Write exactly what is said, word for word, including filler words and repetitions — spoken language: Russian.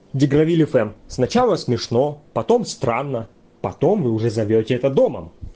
Дегравиль эф эм. Сначала смешно, потом странно, потом вы уже зовете это домом.